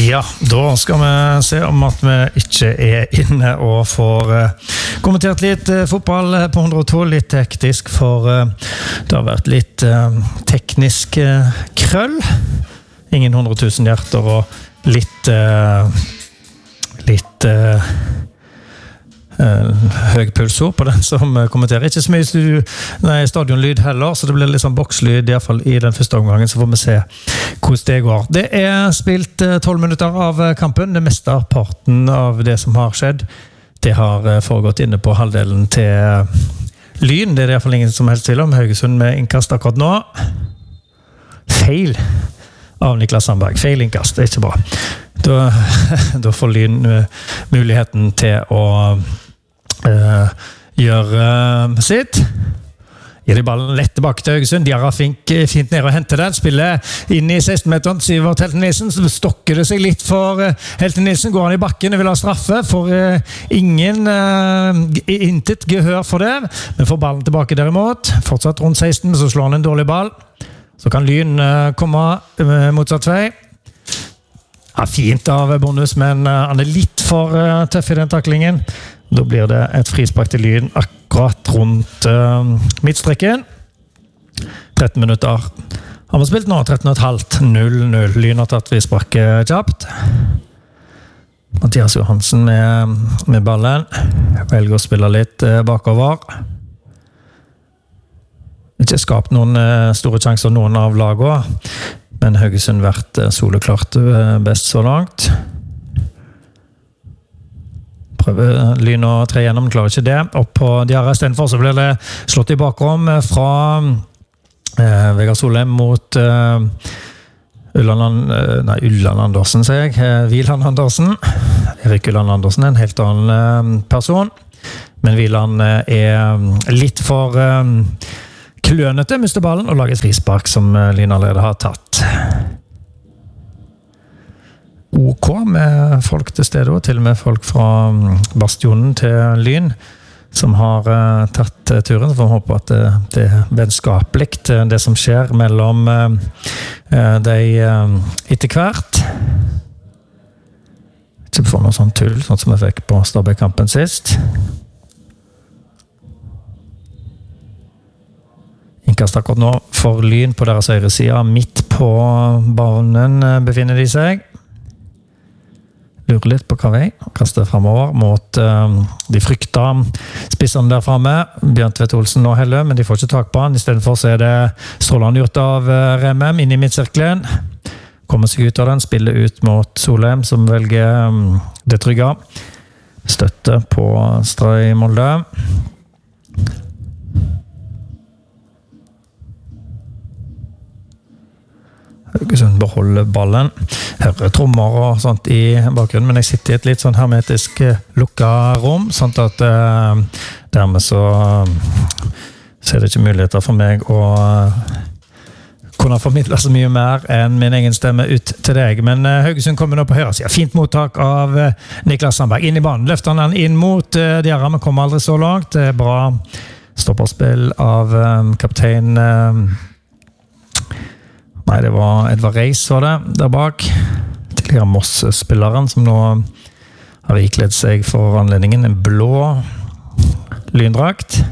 Ja, da skal vi se om at vi ikke inne og får kommentert litt fotball på 102, litt hektisk, for det har vært litt teknisk krøll. Ingen 100 000 hjerter og litt høy pulsord på den som kommenterer. Ikke så mye stadionlyd heller, så det blir litt sånn bokslyd, i hvert fall i den første omgangen, så får vi se hvordan det går. Det spilt 12 minutter av kampen, det meste av parten av det som har skjedd. Det har foregått inne på halvdelen til Lyn, det i hvert fall ingen som helst tvil om. Haugesund med innkast akkurat nå. Feil av Niklas Sandberg. Feil innkast, det ikke bra. Da får Lyn muligheten til å gjøre sitt. Gir de ballen lett tilbake til Haugesund. Diarra fint ned og henter den. Spiller inn i 16-meteren. Syvert Helten Nilsen. Så stokker det seg litt for Helten Nilsen. Går han i bakken og vil ha straffe. Får intet gehør for det. Men får ballen tilbake derimot. Fortsatt rundt 16, så slår han en dårlig ball. Så kan Lyn komme motsatt vei. Ja, fint av Bonus, men han litt for tøff i den taklingen. Da blir det et frispark til Lyn akkurat rundt midtstreken. 13 minutter. Han har spilt nå 13,5, 0-0. Lyn har tatt frisparket kjapt. Mathias Johansen med ballen. Velger å spille litt bakover. Ikke skapt noen store sjanser noen av lagene. Men Haugesund vært soleklart best så langt. Prøver Lyn å tre gjennom, klarer ikke det. Opp på Diarra istedenfor, så blir det slått i bakrom fra Vegard Solheim mot Ulland Andersen, sier jeg. Wieland Andersen. Erik Ulland Andersen, en helt annen person. Men Wieland litt for klønete, mister ballen og lager et frispark som Lyn allerede har tatt. OK med folk til stede, og til og med folk fra bastionen til Lyn som har tatt turen. Så får vi håpe at det vennskapelig det som skjer mellom de etter hvert. Ikke få noe sånn tull, sånn som vi fikk på Stabæk-kampen sist. Innkast akkurat nå for Lyn på deres høyre side. Midt på banen befinner de seg. Lurer litt på hva vei. Kaster fremover mot de frykta spissene der fremme. Bjørn Tvedt Olsen og Helle, men de får ikke tak på han. I stedet for så det strålende gjort av Remem inn i midtsirkelen. Kommer seg ut av den, spiller ut mot Solheim, som velger det trygge. Støtte på Stray Molde. Haugesund beholder ballen. Hører trommer og sånt i bakgrunnen, men jeg sitter i et litt sånn hermetisk lukket rom, sånn at dermed så er det ikke muligheter for meg å kunne formidle så mye mer enn min egen stemme ut til deg. Men Haugesund kommer nå på høyre siden. Fint mottak av Niklas Sandberg. Inn i banen. Løfter han inn mot Diarra, men kommer aldri så langt. Det bra stopperspill av kaptein Nei, det var Edvard Reis var det, der bak. Tidligere Moss-spilleren som nå har ikledd seg for anledningen. En blå lyndrakt.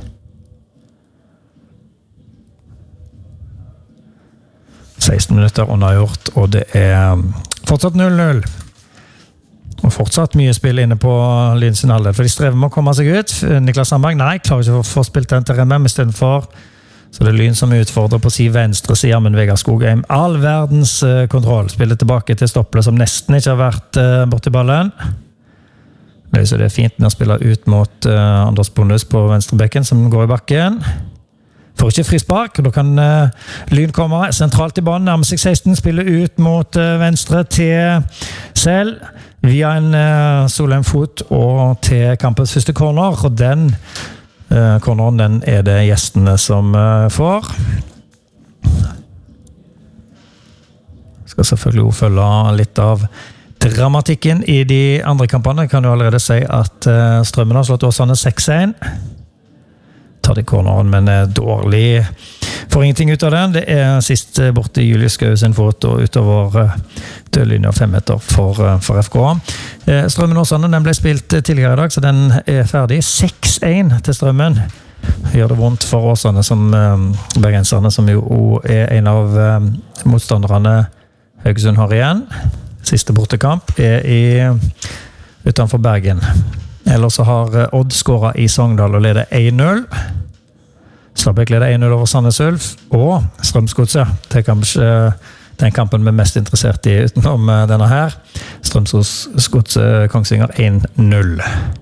Minutter unnagjort, og det fortsatt 0-0. Og fortsatt mye spill inne på Lyn sin halvdel, for de strever med å komme seg ut. Niklas Sandberg, nei, klarer ikke å få spilt den til Remem i stedet for. Så det Lyn som utfordrer på sin venstre side, men Vegard Skogheim all verdens kontroll. Spiller tilbake til Stopple, som nesten ikke har vært borti ballen. Så det fint med å spille ut mot Anders Bonus på venstrebekken, som går i bakken. Får ikke frispark, og da kan Lyn komme sentralt i banen, nærmer seg 16, spiller ut mot venstre til selv, via en Solheim-fot og til kampens første corner, og den corneren, den det gjestene som får. Skal selvfølgelig også følge litt av dramatikken i de andre kampene. Jeg kan jo allerede si at Strømmen har slått Åsane 6-1. Tar de corneren, men dårlig får ingenting ut av den. Det sist borte Julius Skau sin fot og utover dødlinja 5 meter for FK. Strømmen Åsane, den ble spilt tidligere i dag, så den ferdig. 6-1 til Strømmen. Gjør det vondt for Åsane som bergenserne, som jo en av motstanderne Haugesund har igjen. Siste bortekamp utenfor Bergen. Ellers så har Odd skåret i Sogndal og leder 1-0. Stabæk leder 1-0 over Sandnes Ulf. Og Strømsgodset. Det er kanskje den kampen vi er mest interessert i utenom denne her. Strømsgodset Kongsvinger 1-0.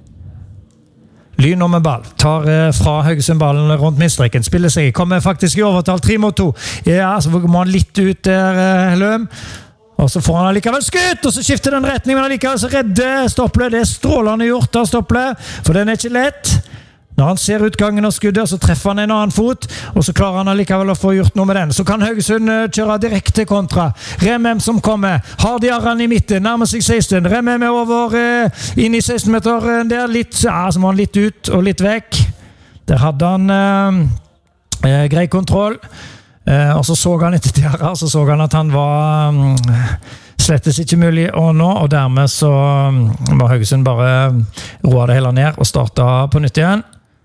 Lyn med ball. Tar fra Haugesund ballen rundt midtstreken. Spiller seg. Kommer faktisk i overtall 3-2. Ja, så må han litt ut der, Løm. Og så får han allikevel skutt, og så skifter den retning, men allikevel så redder Stopple. Det strålende gjort av Stopple, for den ikke lett. Når han ser utgangen av skuddet, så treffer han en annen fot, og så klarer han allikevel å få gjort noe med den. Så kan Haugesund kjøre direkte kontra. Remem som kommer, har Diarran i midten, nærmer seg 16. Remem over inn i 16-meter der, litt, ja, så må han litt ut og litt vekk. Der hadde han grei kontroll. Og så han etter Diarra, så han at han var slettes ikke mulig å nå, og dermed så må Haugesund bare roe det hele ned og starte på nytt igjen.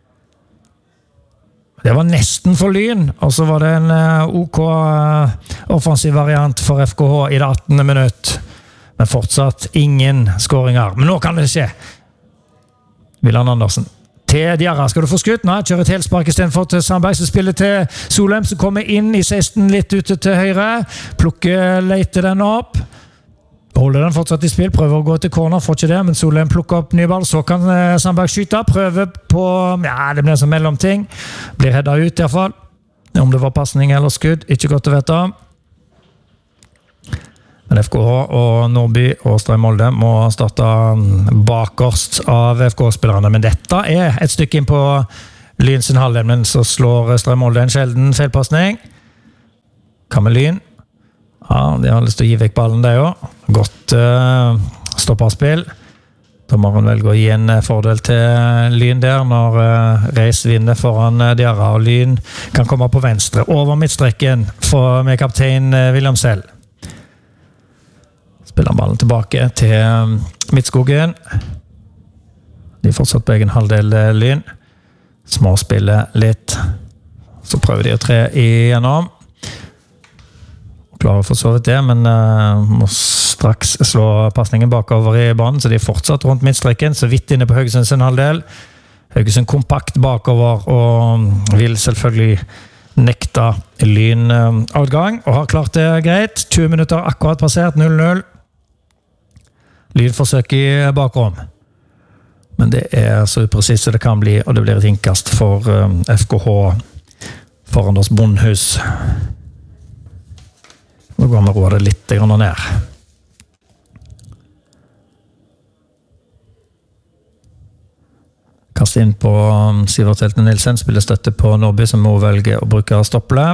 Det var nesten for Lyn, og så var det en OK offensiv variant for FKH i det 18. minutt. Men fortsatt ingen skåringer. Men nå kan det skje. Villan Andersen. Til Diarra. Skal du få skutt? Nei, kjører et helspark i stedet for til Sandberg, som spiller til Solheim, som kommer inn i 16 litt ute til høyre. Leiter den opp. Holder den fortsatt i spill, prøver å gå til corner, får ikke det, men Solheim plukker opp ny ball, så kan Sandberg skyte, prøver på, ja, det blir en sånn mellomting. Blir headet ut i hvert fall. Om det var passning eller skudd, ikke godt å vite. Men FKH og Nordby og Streim Molde må starte bakerst av FK-spillerne. Men dette et stykke inn på Lyn sin halvdel, men så slår Streim Molde en sjelden feilpassning. Lyn. Ja, de har lyst til å gi vekk ballen det jo. Godt stopperspill. Dommeren velger å gi en fordel til Lyn der når Reis vinner foran Diarra. Og Lyn kan komme på venstre over midtstreken med kaptein William Sell. Spiller ballen tilbake til Midtskogen. De fortsatt på egen halvdel Lyn. Småspiller litt. Så prøver de å tre igjennom. Klarer for så vidt det, men må straks slå passningen bakover i banen, så de fortsatt rundt midtstreken, så vidt inne på Haugesund sin halvdel. Haugesund kompakt bakover, og vil selvfølgelig nekte Lyn avgang, og har klart det greit. 20 minutter akkurat passert, 0-0. Lyn forsøker i bakrom. Men det så upresist som det kan bli, og det blir et innkast for FKH foran oss Bondhus. Nå går vi rådet litt ned. Kast inn på Sivert Helten Nilsen, spiller støtte på Nordby, som må velge å bruke Stopple.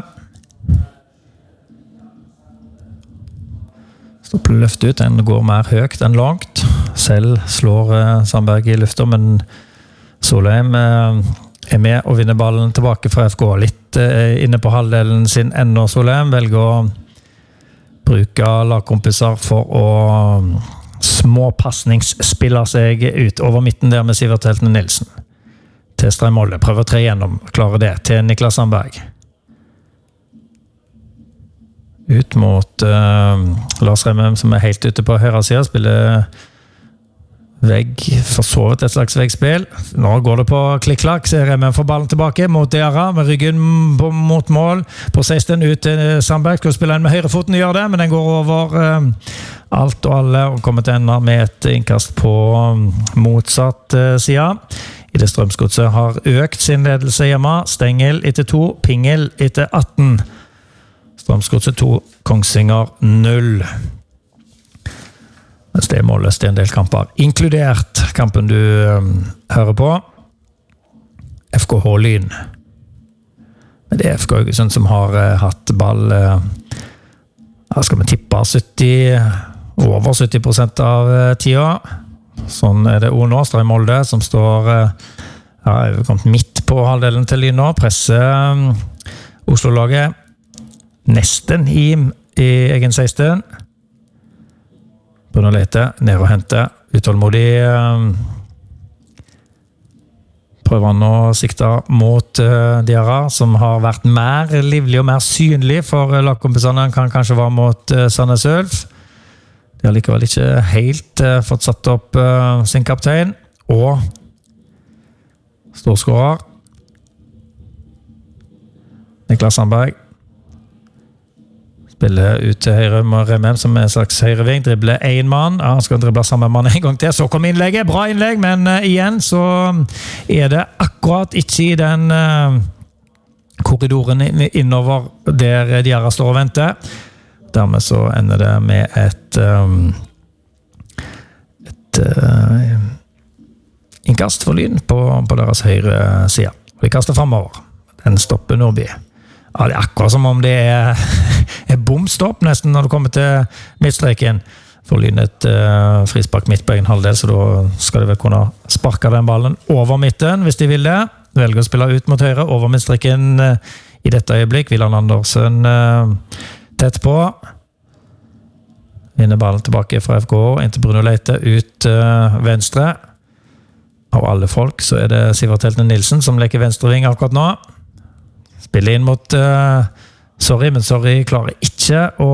Stopple løfter ut, den går mer høyt enn langt. Selv slår Sandberg i lufta, men Solheim med og vinner ballen tilbake fra FK. Litt inne på halvdelen sin enda Solheim, velger å bruke lagkompiser for å småpassningsspille seg ut over midten der med Sivert Helten Nilsen. Til Streim Molde, prøver å tre gjennom, klarer det, til Niklas Sandberg. Ut mot Lars Remem, som helt ute på høyre siden, spiller vegg, forsovet et slags veggspill. Nå går det på klikk-klakk, så Remem får ballen tilbake mot Diarra, med ryggen mot mål, på 16 ut til Sandberg, skal spille en med høyrefoten, gjør det, men den går over alt og alle, og kommer til enda med et innkast på motsatt side. I det Strømsgodset har økt sin ledelse hjemme, Stengel etter 2, Pingel etter 18. Strømsgodset 2, Kongsvinger 0. Det måles til en del kamper, inkludert kampen du hører på. FKH Lyn. Men det FK Haugesund som har hatt ball, skal vi tippe over 70% av tida. Sånn det nå. Streim Molde som står kommet midt på halvdelen til Lyn nå, presser Oslo-laget nesten i egen 16. Bruno Leite ned og hente. Utålmodig prøver han å sikte mot Diarra, som har vært mer livlig og mer synlig for lagkompisene han kan kanskje være mot Sandnes Ulf. De har likevel ikke helt fått satt opp sin kaptein, og storskårer Niklas Sandberg spiller ut til høyre med Remem som en slags høyreving, dribler en mann, han skal drible samme mann en gang til, så kom innlegget, bra innlegg, men igjen så det akkurat ikke i den korridoren innover der Diarra står og venter. Dermed så ender det med et innkast for Lyn på deres høyre side. De kaster fremover. Den stopper Nordby. Ja, det akkurat som om det bomstopp nesten når det kommer til midtstreken. Får Lyn et frispark midt på egen halvdel, så da skal de vel kunne sparke den ballen over midten hvis de vil det. Velger å spille ut mot høyre, over midtstreken i dette øyeblikk. Wilhelm Andersen tett på. Vinner ballen tilbake fra FK, inn til Bruno Leite, ut venstre. Av alle folk så det Sivert Heltene Nilsen som leker venstreving akkurat nå. Spiller inn mot Sorry, men Sorry klarer ikke å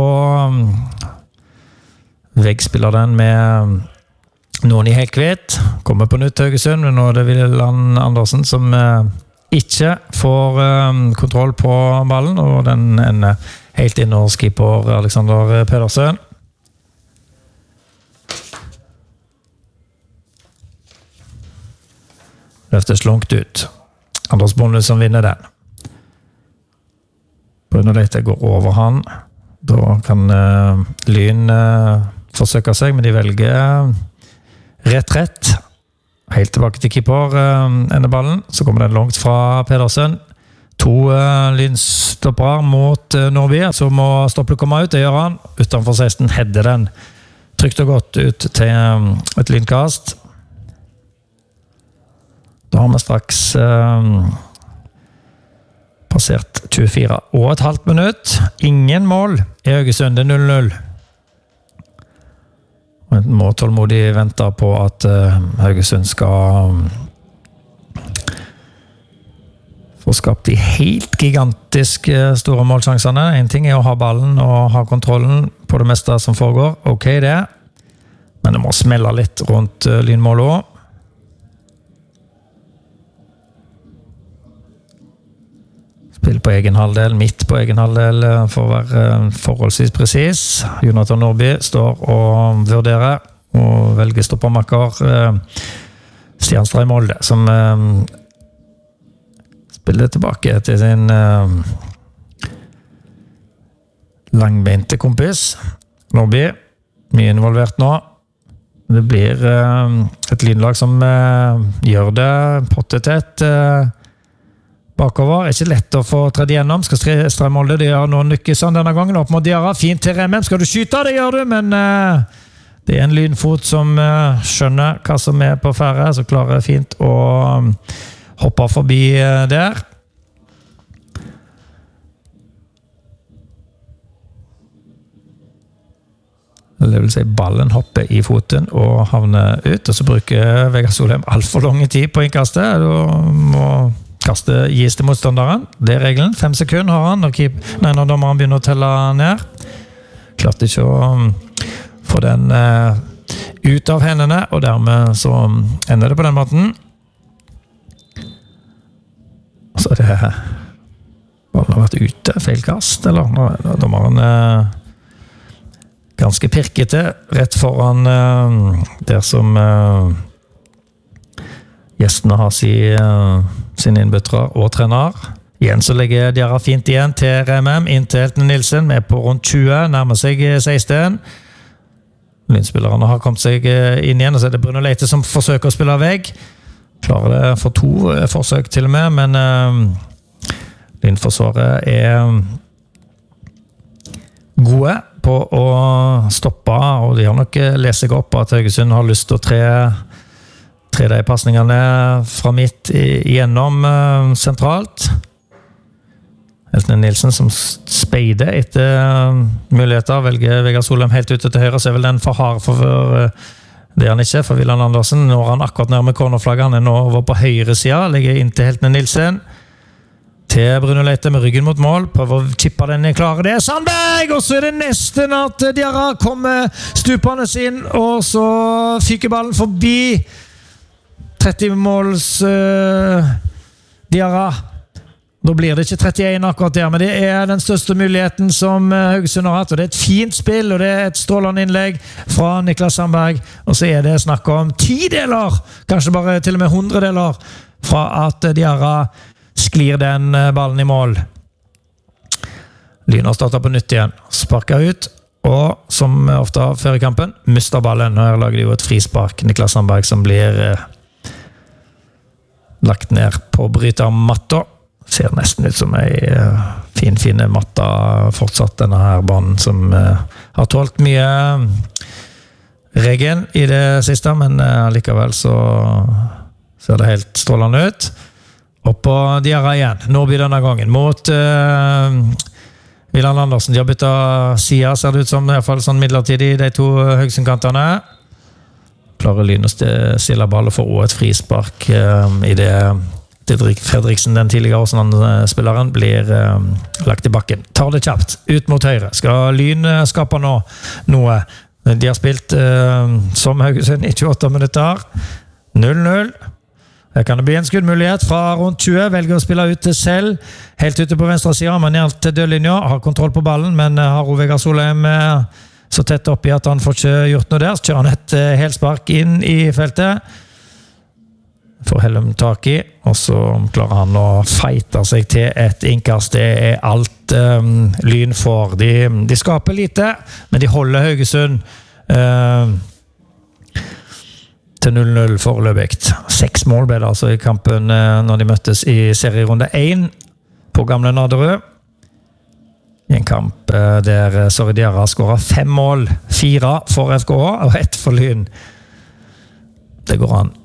veggspiller den med noen i helt kvitt. Kommer på nytt Haugesund, men nå det Wilhelm Andersen som ikke får kontroll på ballen, og den ender helt inn hos keeper Alexander Pedersen. Løftes langt ut. Anders Bonde som vinner den. Bruno Leite går over han. Da kan Lyn forsøke seg, men de velger rett. Helt tilbake til keeper ender ballen. Så kommer den langt fra Pedersen. 2 Lynstoppere mot Nordby, så må Stopple komme ut. Det gjør han. Utenfor 16 header den trygt og godt ut til et Lynkast. Da har vi straks passert 24,5 minutt. Ingen mål i Haugesund, 0-0. Og må tålmodig vente på at Haugesund skal få skapt de helt gigantisk store målsjansene. En ting å ha ballen og ha kontrollen på det meste som foregår. Ok det, men det må smelle litt rundt Lynmålet også. Spill på egen halvdel, midt på egen halvdel for å være forholdsvis presis. Jonathan Nordby står og vurderer og velger stoppermakker Stianstad i Molde, som spiller tilbake til sin langbente kompis Nordby. Mye involvert nå. Det blir et Lynlag som gjør det pottetett bakover. Ikke lett å få tredd igjennom. Skal Stray Molde, de har noen Nykkesson denne gangen opp mot Diarra. Fint til Remem. Skal du skyte? Det gjør du, men det en Lynfot som skjønner hva som på ferde, så klarer fint å hoppe forbi der. Det vil si ballen hopper i foten og havner ut, og så bruker Vegard Solheim alt for lang tid på innkastet. Da må kastet gis til motstanderen. Det regelen. 5 sekunder har han når dommeren begynner å telle ned. Klarte ikke å få den ut av hendene, og dermed så ender det på den måten. Så det ballen har vært ute, feil kast, eller? Dommeren ganske pirkete, rett foran der som gjestene har sin innbyttere og trener. Igjen så legger Diarra fint igjen til Remem, inn til Heltene Nilsen, med på rundt 20, nærmer seg 16. Lynspillerne har kommet seg inn igjen, og så det Bruno Leite som forsøker å spille vegg. Klarer det for 2 forsøk til og med, men Lynforsvaret gode på å stoppe, og de har nok lest seg opp at Haugesund har lyst til å tre de passningene fra midt igjennom sentralt. Heltene Nilsen som speider etter muligheter, velger Vegard Solheim helt ute til høyre, så vel den for hard for det han ikke, for Wilhelm Andersen. Nå er han akkurat nær med cornerflagget, han nå over på høyre siden, legger inn til Heltene Nilsen. Til Bruno Leite med ryggen mot mål, prøver å chippe den i klare. Det Sandberg, og så det nesten at Diarra kommer stupende inn, og så fyker ballen forbi 30 måls Diarra. Da blir det ikke 31 akkurat der, men det den største muligheten som Haugesund har hatt, og det et fint spill, og det et strålende innlegg fra Niklas Sandberg, og så det snakk om 10 deler, kanskje bare til og med 100 deler, fra at Diarra sklir den ballen i mål. Lyn har startet på nytt igjen, sparket ut, og som ofte før i kampen, mister ballen, og her lager de jo et frispark, Niklas Sandberg, som blir lagt ned på brytermatta. Ser nesten ut som en fin matta fortsatt, denne her banen som har tålt mye regn i det siste, men likevel så ser det helt strålende ut. Opp på Diarra igjen, Norby denne gangen, mot Wilhelm Andersen. De har byttet siden, ser det ut som i hvert fall sånn midlertidig, de to Haugesund-kantene. Klarer Lyn å stille ball og får også et frispark i det Fredriksen, den tidligere Åsland-spilleren, blir lagt i bakken. Tar det kjapt, ut mot høyre. Skal Lyn skape nå noe? De har spilt som Haugesund i 28 minutter. 0-0. Her kan det bli en skuddmulighet fra rundt 20. Velger å spille ut til selv. Helt ute på venstre siden, men ned til dødlinja. Har kontroll på ballen, men har Vegard Solheim så tett oppi at han får ikke gjort noe der. Så kjører han et helspark inn i feltet. Får Hellum tak i, og så klarer han å fighte seg til et innkast. Det alt Lyn får. De skaper lite, men de holder Haugesund til 0-0 foreløpig. 6 mål ble det altså i kampen når de møttes i serierunde 1 på gamle Naderød. I en kamp der Sorry Diarra skåret 5 mål, 4 for FKH og 1 for Lyn. Det går an.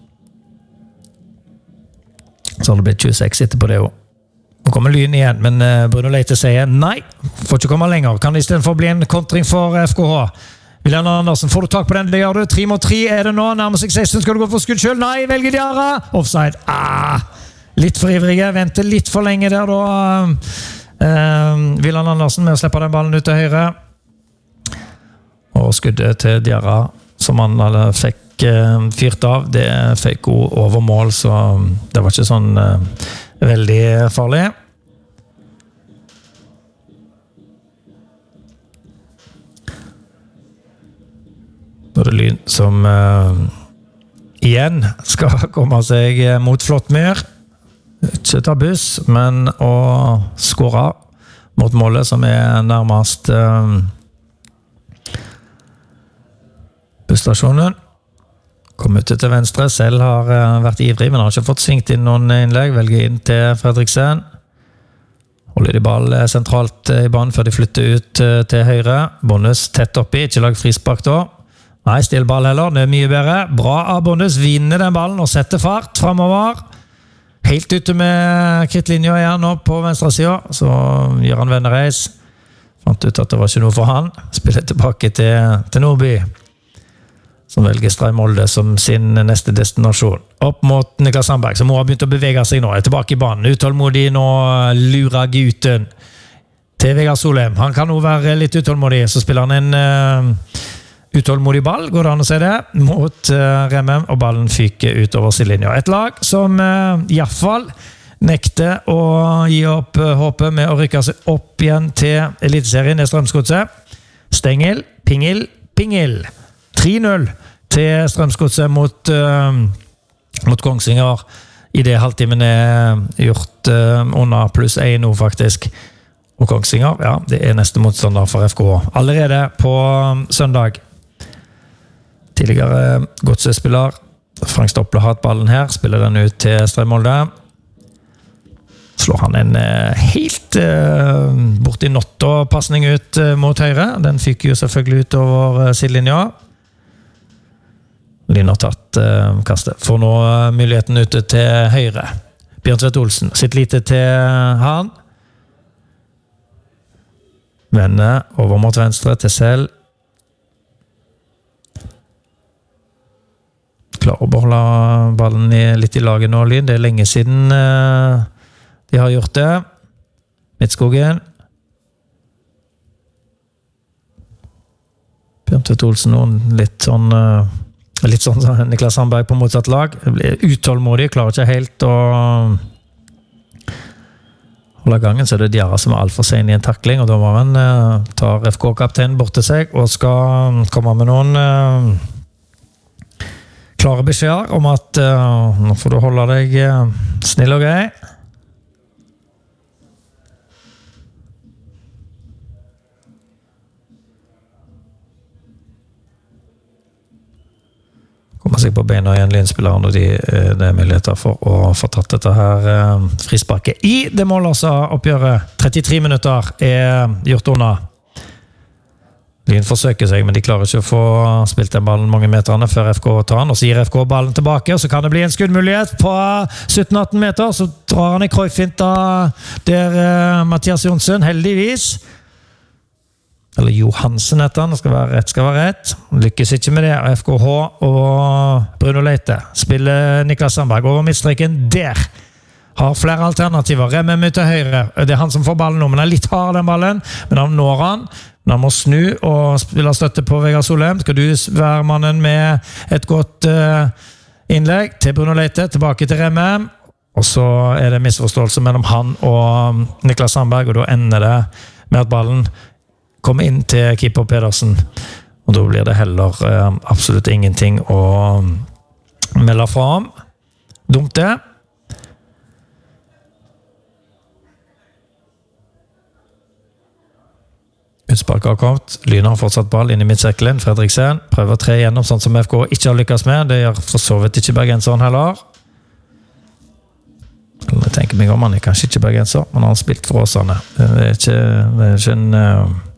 Så har det blitt 26 etterpå det jo. Nå kommer Lyn igjen, men Bruno Leite sier nei, får ikke komme lenger. Kan det i stedet for bli en kontring for FKH? Wilhelm Andersen, får du tak på den? Det gjør du. 3 mot 3 det nå. Nærmer seg 16, skal du gå for skudd selv? Nei, velger Diarra. Offside. Litt for ivrige. Venter litt for lenge der da. Wilhelm Andersen med å slippe den ballen ut til høyre. Og skuddet til Diarra, som han fikk fyrt av, det fikk hun over mål, så det var ikke sånn veldig farlig. Nå det Lyn som igjen skal komme seg mot Flåttmyr. Ikke ta buss, men å skåre mot målet som nærmest busstasjonen. Kom ut til venstre, selv har vært ivrig, men har ikke fått svingt inn noen innlegg. Velger inn til Fredriksen. Holder de ball sentralt i banen før de flytter ut til høyre. Bonus tett oppi, ikke lag frispark da. Nei, still ball heller, det mye bedre. Bra av Bonus, vinner den ballen og setter fart fremover. Helt ute med krittlinja igjen nå på venstre siden, så gjør han vennereis. Fant ut at det var ikke noe for han. Spiller tilbake til Norby, som velger Stray Molde som sin neste destinasjon. Opp mot Niklas Sandberg, som må ha begynt å bevege seg nå. Tilbake i banen, utålmodig nå, lurer gutten til Vegard Solheim. Han kan også være litt utålmodig, så spiller han en utålmodig ball, går det an å si det, mot Remem, og ballen fyker utover sidelinja. Et lag som i hvert fall nekter å gi opp håpet med å rykke seg opp igjen til eliteserien i Strømsgodset. Stengel, Pingel, Pingel. 3-0 til Strømsgodset mot Kongsvinger i det halvtimen gjort under +1 nå faktisk. Og Kongsvinger, ja, det neste motstander for FK allerede på søndag. Tidligere Godset-spiller Frank Stopple har hatt ballen her, spiller den ut til Stray Molde. Slår han en helt borti Notto-passning ut mot høyre. Den fyker jo selvfølgelig ut over sidelinja. Lyn har tatt kastet. Får nå muligheten ute til høyre. Bjørn Tvedt Olsen sitter lite til han. Vender over mot venstre til selv. Klarer å beholde ballen litt i laget nå, Lyn. Det lenge siden de har gjort det. Midtskogen. Bjørn Tvedt Olsen nå, litt sånn Niklas Sandberg på motsatt lag. Blir utålmodig, klarer ikke helt å holde gangen, så det Diarra som alt for sen i en takling, og dommeren tar FK-kapteinen bort til seg og skal komme med noen klare beskjeder om at nå får du holde deg snill og grei. Kommer seg på beina igjen, Lynspilleren, og det er muligheter for å få tatt dette her frisparket i det målløse oppgjøret. 33 minutter er gjort unna. Lyn forsøker seg, men de klarer ikke å få spilt den ballen mange meterne før FK tar den, og så gir FK ballen tilbake, og så kan det bli en skuddmulighet på 17-18 meter, så drar han i Cruyff-finta der Mathias Johnsen, heldigvis. Eller Johansen heter han, skal være rett. Lykkes ikke med det, FKH og Bruno Leite spiller Niklas Sandberg over midtstreken der. Har flere alternativer. Remmem ut til høyre. Det er han som får ballen nå, men er litt hard den ballen, men han når han. Men han må snu og spille støtte på Vegard Solheim. Skal du være mannen med et godt innlegg til Bruno Leite, tilbake til Remmem. Og så er det misforståelse mellom han og Niklas Sandberg, og da ender det med at ballen kommer inn til keeper Pedersen. Og da blir det heller absolutt ingenting å melde fra om. Dumt det. Utspark har kommet. Lyn har fortsatt ball inn i midtseklen. Fredriksen prøver å tre gjennom, sånn som FK ikke har lykkes med. Det gjør for så vidt ikke bergenseren heller. Jeg tenker meg om han er kanskje ikke bergenser, men han har spilt for Åsane. Det er ikke en